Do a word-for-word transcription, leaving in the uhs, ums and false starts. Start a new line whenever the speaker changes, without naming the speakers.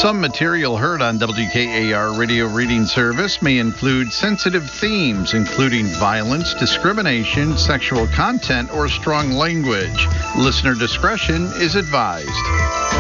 Some material heard on W K A R Radio Reading Service may include sensitive themes, including violence, discrimination, sexual content, or strong language. Listener discretion is advised.